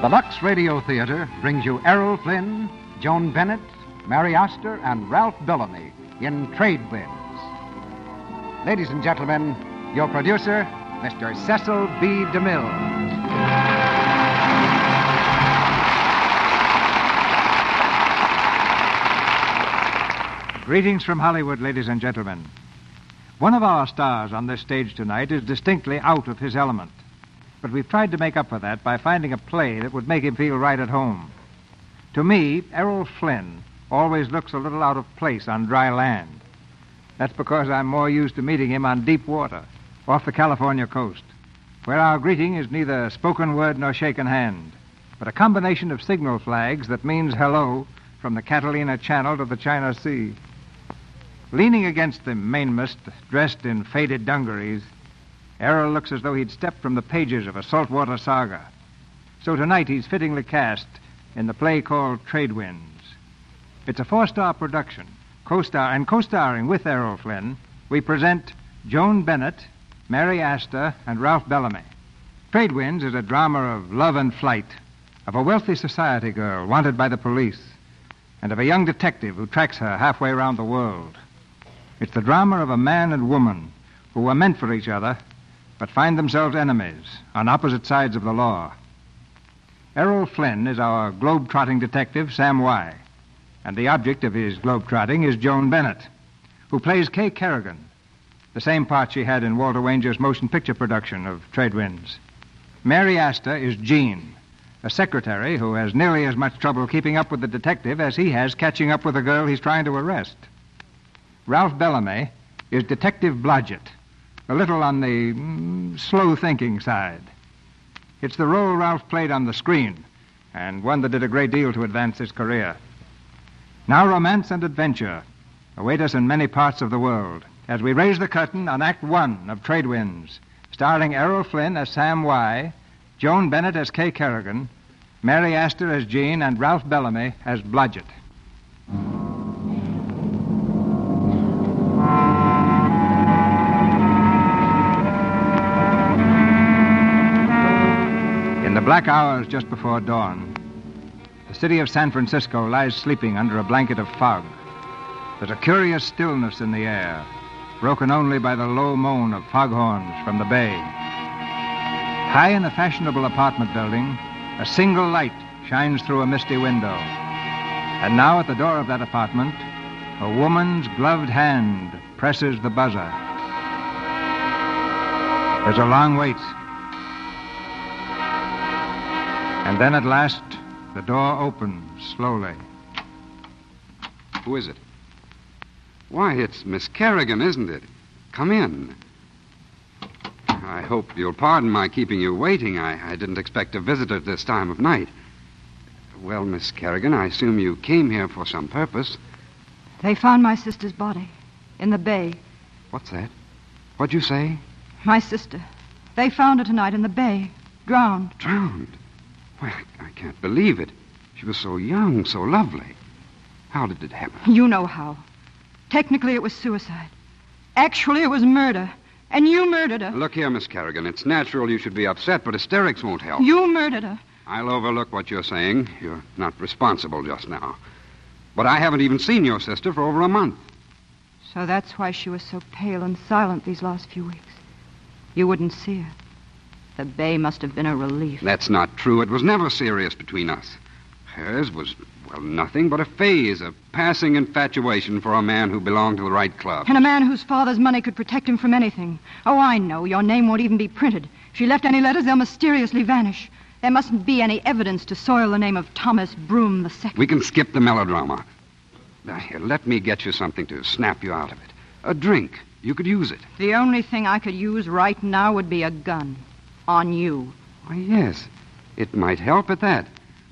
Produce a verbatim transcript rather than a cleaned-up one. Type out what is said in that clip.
The Lux Radio Theater brings you Errol Flynn, Joan Bennett, Mary Astor, and Ralph Bellamy in Trade Winds. Ladies and gentlemen, your producer, Mister Cecil B. DeMille. Greetings from Hollywood, ladies and gentlemen. One of our stars on this stage tonight is distinctly out of his element. But we've tried to make up for that by finding a play that would make him feel right at home. To me, Errol Flynn always looks a little out of place on dry land. That's because I'm more used to meeting him on deep water, off the California coast, where our greeting is neither spoken word nor shaken hand, but a combination of signal flags that means hello from the Catalina Channel to the China Sea. Leaning against the mainmast, dressed in faded dungarees, Errol looks as though he'd stepped from the pages of a saltwater saga. So tonight he's fittingly cast in the play called Trade Winds. It's a four-star production, co-star and co-starring with Errol Flynn. We present Joan Bennett, Mary Astor, and Ralph Bellamy. Trade Winds is a drama of love and flight, of a wealthy society girl wanted by the police, and of a young detective who tracks her halfway around the world. It's the drama of a man and woman who were meant for each other, but find themselves enemies on opposite sides of the law. Errol Flynn is our globe-trotting detective, Sam Y., and the object of his globe-trotting is Joan Bennett, who plays Kay Kerrigan, the same part she had in Walter Wanger's motion picture production of Trade Winds. Mary Astor is Jean, a secretary who has nearly as much trouble keeping up with the detective as he has catching up with the girl he's trying to arrest. Ralph Bellamy is Detective Blodgett, a little on the mm, slow-thinking side. It's the role Ralph played on the screen, and one that did a great deal to advance his career. Now romance and adventure await us in many parts of the world as we raise the curtain on Act One of Trade Winds, starring Errol Flynn as Sam Y., Joan Bennett as Kay Kerrigan, Mary Astor as Jean, and Ralph Bellamy as Blodgett. In the black hours just before dawn, the city of San Francisco lies sleeping under a blanket of fog. There's a curious stillness in the air, broken only by the low moan of foghorns from the bay. High in a fashionable apartment building, a single light shines through a misty window. And now at the door of that apartment, a woman's gloved hand presses the buzzer. There's a long wait. And then at last, the door opens slowly. Who is it? Why, it's Miss Kerrigan, isn't it? Come in. I hope you'll pardon my keeping you waiting. I, I didn't expect a visitor at this time of night. Well, Miss Kerrigan, I assume you came here for some purpose. They found my sister's body in the bay. What's that? What'd you say? My sister. They found her tonight in the bay, drowned. Drowned? Well, I can't believe it. She was so young, so lovely. How did it happen? You know how. Technically, it was suicide. Actually, it was murder. And you murdered her. Look here, Miss Kerrigan. It's natural you should be upset, but hysterics won't help. You murdered her. I'll overlook what you're saying. You're not responsible just now. But I haven't even seen your sister for over a month. So that's why she was so pale and silent these last few weeks. You wouldn't see her. The bay must have been a relief. That's not true. It was never serious between us. Hers was, well, nothing but a phase, a passing infatuation for a man who belonged to the right club. And a man whose father's money could protect him from anything. Oh, I know. Your name won't even be printed. If she left any letters, they'll mysteriously vanish. There mustn't be any evidence to soil the name of Thomas Broom the Second. We can skip the melodrama. Now, here, let me get you something to snap you out of it. A drink. You could use it. The only thing I could use right now would be a gun. On you. Why, yes. It might help at that.